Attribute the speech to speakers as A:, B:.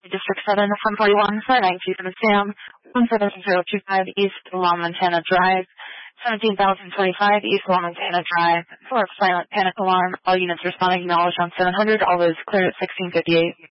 A: District 7, 141, 4927 Sam, 17025 East Law Montana Drive, 17,025 East Law Montana Drive. For a silent panic alarm, all units responding acknowledged on 700, all those clear at 1658.